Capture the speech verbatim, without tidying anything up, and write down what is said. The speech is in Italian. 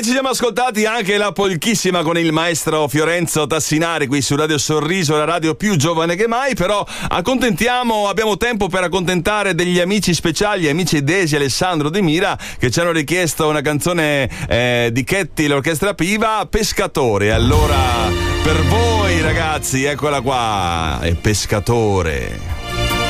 E ci siamo ascoltati anche la polchissima con il maestro Fiorenzo Tassinari qui su Radio Sorriso, la radio più giovane che mai. Però accontentiamo, abbiamo tempo per accontentare degli amici speciali, amici Desi, Alessandro De Mira, che ci hanno richiesto una canzone eh, di Chetti, l'orchestra Piva, Pescatore. Allora, per voi ragazzi, eccola qua, è Pescatore.